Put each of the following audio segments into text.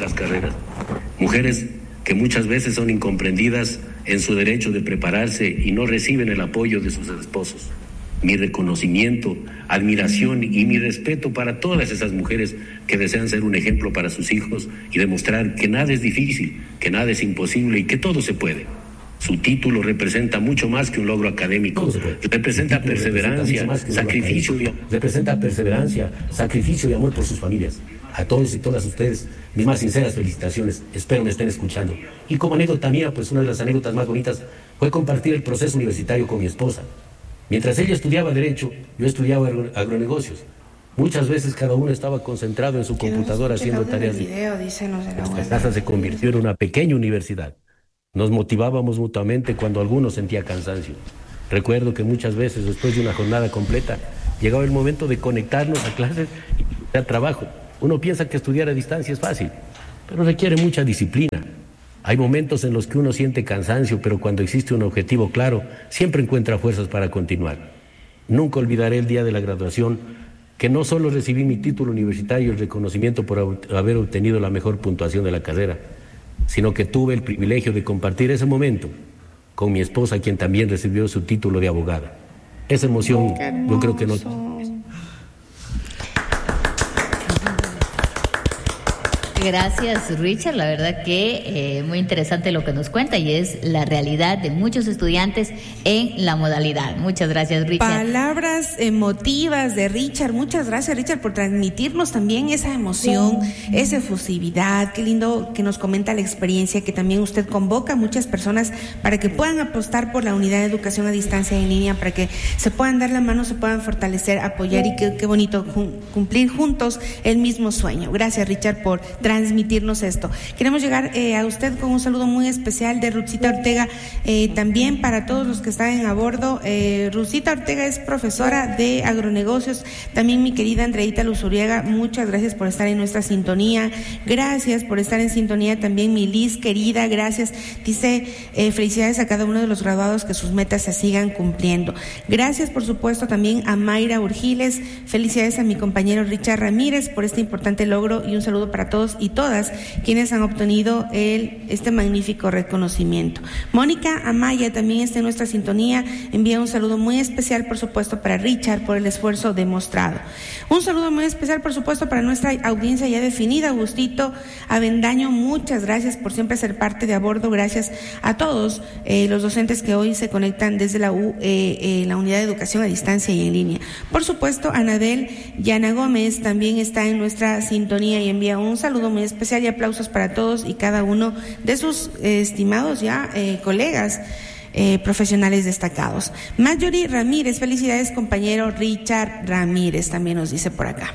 las carreras, mujeres que muchas veces son incomprendidas en su derecho de prepararse y no reciben el apoyo de sus esposos. Mi reconocimiento, admiración y mi respeto para todas esas mujeres que desean ser un ejemplo para sus hijos y demostrar que nada es difícil, que nada es imposible y que todo se puede. Su título representa mucho más que un logro académico, representa perseverancia, sacrificio y amor por sus familias. A todos y todas ustedes, mis más sinceras felicitaciones, espero me estén escuchando. Y como anécdota mía, pues una de las anécdotas más bonitas fue compartir el proceso universitario con mi esposa. Mientras ella estudiaba Derecho, yo estudiaba agronegocios. Muchas veces cada uno estaba concentrado en su computadora haciendo tareas. Nuestra casa se convirtió en una pequeña universidad. Nos motivábamos mutuamente cuando alguno sentía cansancio. Recuerdo que muchas veces, después de una jornada completa, llegaba el momento de conectarnos a clases y a trabajo. Uno piensa que estudiar a distancia es fácil, pero requiere mucha disciplina. Hay momentos en los que uno siente cansancio, pero cuando existe un objetivo claro, siempre encuentra fuerzas para continuar. Nunca olvidaré el día de la graduación, que no solo recibí mi título universitario y el reconocimiento por haber obtenido la mejor puntuación de la carrera, sino que tuve el privilegio de compartir ese momento con mi esposa, quien también recibió su título de abogada. Esa emoción, yo creo que no. Gracias, Richard. La verdad que muy interesante lo que nos cuenta y es la realidad de muchos estudiantes en la modalidad. Muchas gracias, Richard. Palabras emotivas de Richard. Muchas gracias, Richard, por transmitirnos también esa emoción, esa efusividad. Qué lindo que nos comenta la experiencia, que también usted convoca a muchas personas para que puedan apostar por la unidad de educación a distancia en línea, para que se puedan dar la mano, se puedan fortalecer, apoyar y qué bonito cumplir juntos el mismo sueño. Gracias, Richard, por transmitirnos esto. Queremos llegar a usted con un saludo muy especial de Ruthcita Ortega, también para todos los que están a bordo. Ruthcita Ortega es profesora de agronegocios. También mi querida Andreita Luzuriaga, muchas gracias por estar en nuestra sintonía. Gracias por estar en sintonía también mi Liz querida, gracias. Dice, felicidades a cada uno de los graduados, que sus metas se sigan cumpliendo. Gracias, por supuesto, también a Mayra Urgiles. Felicidades a mi compañero Richard Ramírez por este importante logro y un saludo para todos y todas quienes han obtenido este magnífico reconocimiento. Mónica Amaya también está en nuestra sintonía, envía un saludo muy especial, por supuesto, para Richard por el esfuerzo demostrado. Un saludo muy especial, por supuesto, para nuestra audiencia ya definida. Agustito Avendaño, muchas gracias por siempre ser parte de A Bordo. Gracias a todos los docentes que hoy se conectan desde la Unidad de Educación a Distancia y en Línea. Por supuesto, Anabel Yana Gómez también está en nuestra sintonía y envía un saludo muy especial y aplausos para todos y cada uno de sus estimados colegas profesionales destacados. Marjorie Ramírez, felicidades, compañero Richard Ramírez, también nos dice por acá.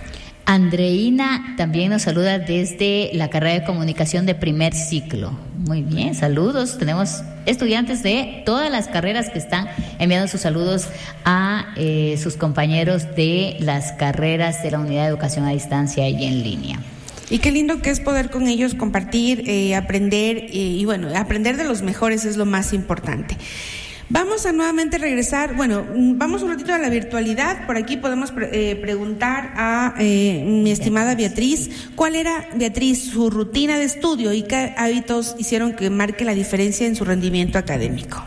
Andreina también nos saluda desde la carrera de comunicación de primer ciclo. Muy bien, saludos. Tenemos estudiantes de todas las carreras que están enviando sus saludos a sus compañeros de las carreras de la Unidad de Educación a Distancia y en Línea. Y qué lindo que es poder con ellos compartir, aprender, y bueno, aprender de los mejores es lo más importante. Vamos a nuevamente regresar, vamos un ratito a la virtualidad. Por aquí podemos preguntar a mi estimada Beatriz, ¿cuál era, Beatriz, su rutina de estudio y qué hábitos hicieron que marque la diferencia en su rendimiento académico?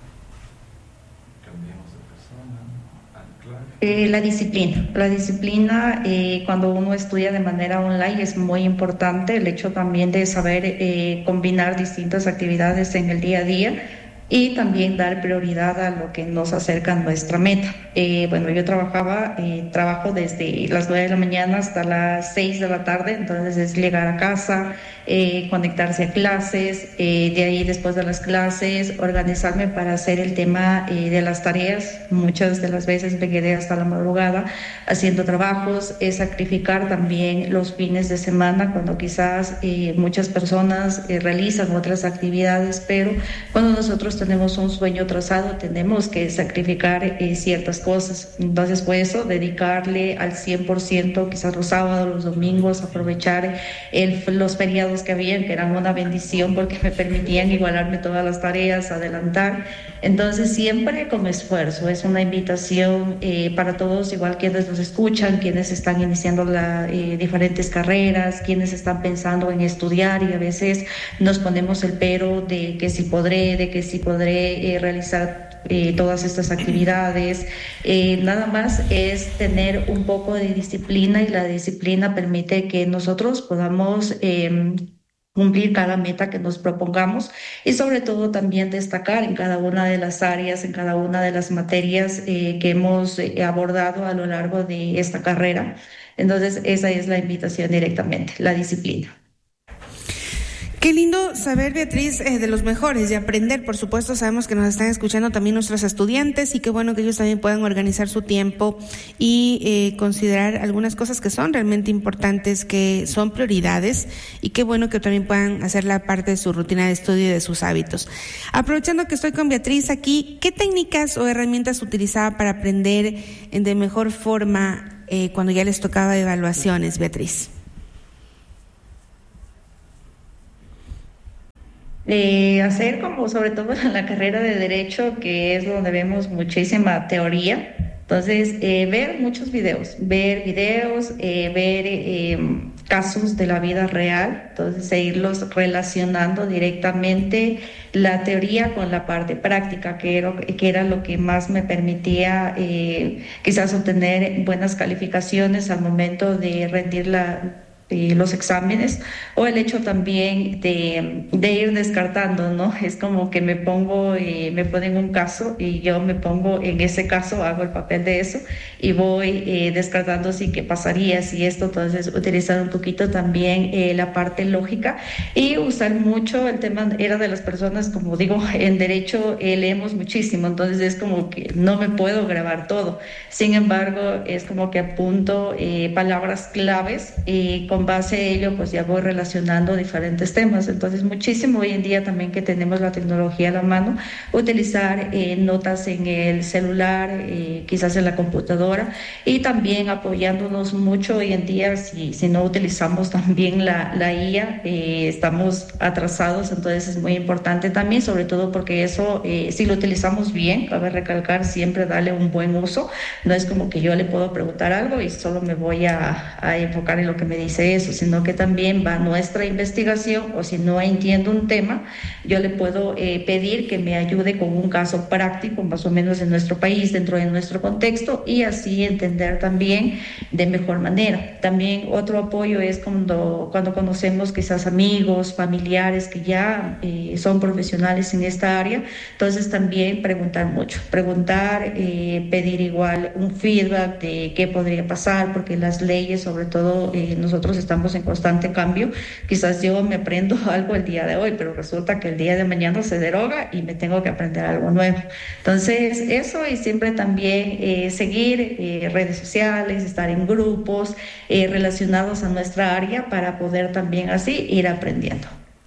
La disciplina cuando uno estudia de manera online es muy importante, el hecho también de saber combinar distintas actividades en el día a día y también dar prioridad a lo que nos acerca a nuestra meta. Yo trabajo desde las 9 de la mañana hasta las 6 de la tarde, entonces es llegar a casa, conectarse a clases, de ahí después de las clases organizarme para hacer el tema de las tareas. Muchas de las veces me quedé hasta la madrugada haciendo trabajos, sacrificar también los fines de semana cuando quizás muchas personas realizan otras actividades, pero cuando nosotros tenemos un sueño trazado tenemos que sacrificar ciertas cosas. Entonces fue eso, dedicarle al 100%, quizás los sábados, los domingos, aprovechar los feriados que habían, que eran una bendición porque me permitían igualarme todas las tareas, adelantar. Entonces, siempre con esfuerzo. Es una invitación para todos, igual quienes nos escuchan, quienes están iniciando diferentes carreras, quienes están pensando en estudiar y a veces nos ponemos el pero de que si podré realizar todas estas actividades. Nada más es tener un poco de disciplina, y la disciplina permite que nosotros podamos cumplir cada meta que nos propongamos, y sobre todo también destacar en cada una de las áreas, en cada una de las materias que hemos abordado a lo largo de esta carrera. Entonces, esa es la invitación directamente, la disciplina. Qué lindo saber, Beatriz, de los mejores y aprender. Por supuesto, sabemos que nos están escuchando también nuestros estudiantes, y qué bueno que ellos también puedan organizar su tiempo y considerar algunas cosas que son realmente importantes, que son prioridades, y qué bueno que también puedan hacerla parte de su rutina de estudio y de sus hábitos. Aprovechando que estoy con Beatriz aquí, ¿qué técnicas o herramientas utilizaba para aprender de mejor forma cuando ya les tocaba evaluaciones, Beatriz? Hacer como sobre todo en la carrera de Derecho, que es donde vemos muchísima teoría. Entonces, ver muchos videos, ver casos de la vida real, entonces irlos relacionando directamente la teoría con la parte práctica, que era lo que más me permitía quizás obtener buenas calificaciones al momento de rendir los exámenes, o el hecho también de ir descartando, ¿no? Es como que me ponen un caso y yo me pongo en ese caso, hago el papel de eso y voy descartando si qué pasaría, si esto. Entonces, utilizar un poquito también la parte lógica, y usar mucho el tema. Era de las personas, como digo, en Derecho leemos muchísimo, entonces es como que no me puedo grabar todo. Sin embargo, es como que apunto palabras claves, y con base a ello pues ya voy relacionando diferentes temas. Entonces, muchísimo hoy en día también que tenemos la tecnología a la mano, utilizar notas en el celular, quizás en la computadora, y también apoyándonos mucho hoy en día. Si no utilizamos también la IA, estamos atrasados. Entonces, es muy importante también, sobre todo porque eso, si lo utilizamos bien, cabe recalcar, siempre darle un buen uso. No es como que yo le puedo preguntar algo y solo me voy a enfocar en lo que me dice eso, sino que también va nuestra investigación, o si no entiendo un tema, yo le puedo pedir que me ayude con un caso práctico, más o menos en nuestro país, dentro de nuestro contexto, y así entender también de mejor manera. También otro apoyo es cuando conocemos quizás amigos, familiares que ya son profesionales en esta área. Entonces, también preguntar mucho, pedir igual un feedback de qué podría pasar, porque las leyes, sobre todo, nosotros estamos en constante cambio. Quizás yo me aprendo algo el día de hoy, pero resulta que el día de mañana se deroga y me tengo que aprender algo nuevo. Entonces, eso, y siempre también seguir redes sociales, estar en grupos relacionados a nuestra área, para poder también así ir aprendiendo.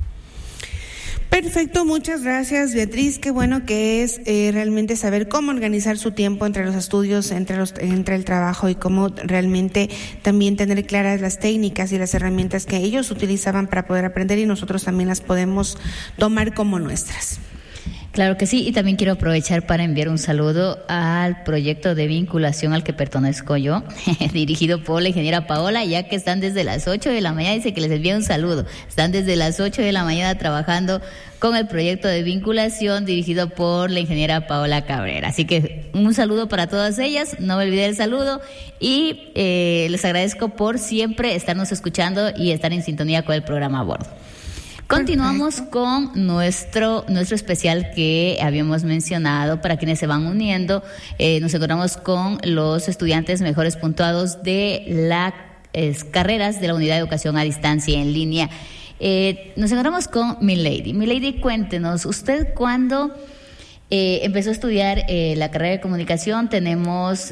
Perfecto, muchas gracias, Beatriz. Qué bueno que es realmente saber cómo organizar su tiempo entre los estudios, entre el trabajo, y cómo realmente también tener claras las técnicas y las herramientas que ellos utilizaban para poder aprender, y nosotros también las podemos tomar como nuestras. Claro que sí, y también quiero aprovechar para enviar un saludo al proyecto de vinculación al que pertenezco yo, dirigido por la ingeniera Paola, ya que están desde las 8 de la mañana, dice que les envía un saludo, están desde las 8 de la mañana trabajando con el proyecto de vinculación dirigido por la ingeniera Paola Cabrera. Así que un saludo para todas ellas, no me olvidé el saludo, y les agradezco por siempre estarnos escuchando y estar en sintonía con el programa a bordo. Continuamos con nuestro especial que habíamos mencionado. Para quienes se van uniendo, nos encontramos con los estudiantes mejores puntuados de las carreras de la Unidad de Educación a Distancia en Línea. Nos encontramos con Milady. Milady, cuéntenos, usted cuando empezó a estudiar la carrera de comunicación, tenemos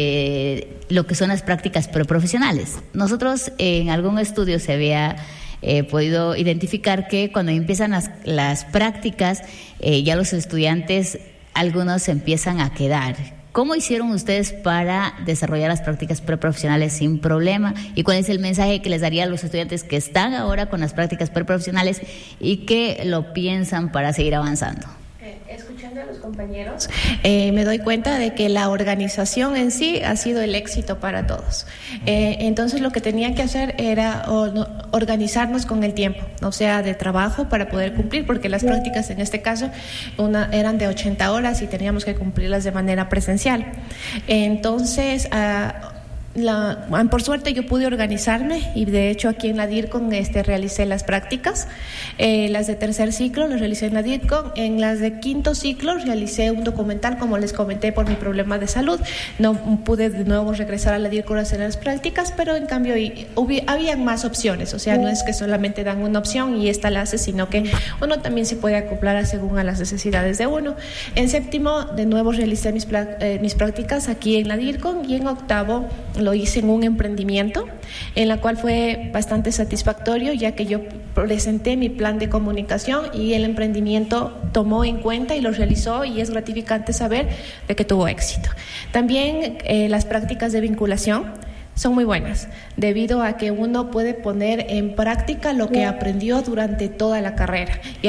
lo que son las prácticas preprofesionales. Nosotros en algún estudio se había podido identificar que cuando empiezan las prácticas, ya los estudiantes, algunos se empiezan a quedar. ¿Cómo hicieron ustedes para desarrollar las prácticas preprofesionales sin problema? ¿Y cuál es el mensaje que les daría a los estudiantes que están ahora con las prácticas preprofesionales y que lo piensan para seguir avanzando? Escuchando escuchando a los compañeros, me doy cuenta de que la organización en sí ha sido el éxito para todos. Entonces lo que tenían que hacer era organizarnos con el tiempo, o sea, de trabajo para poder cumplir, porque las prácticas en este caso eran de 80 horas y teníamos que cumplirlas de manera presencial. Entonces, por suerte yo pude organizarme y de hecho aquí en la DIRCON realicé las prácticas, las de tercer ciclo las realicé en la DIRCON, en las de quinto ciclo realicé un documental, como les comenté, por mi problema de salud no pude de nuevo regresar a la DIRCON a hacer las prácticas, pero en cambio había más opciones, o sea, no es que solamente dan una opción y esta la hace, sino que uno también se puede acoplar según a las necesidades de uno. En séptimo de nuevo realicé mis prácticas aquí en la DIRCON y en octavo lo hice en un emprendimiento, en la cual fue bastante satisfactorio, ya que yo presenté mi plan de comunicación y el emprendimiento tomó en cuenta y lo realizó, y es gratificante saber de que tuvo éxito. También las prácticas de vinculación son muy buenas, debido a que uno puede poner en práctica lo que aprendió durante toda la carrera. Y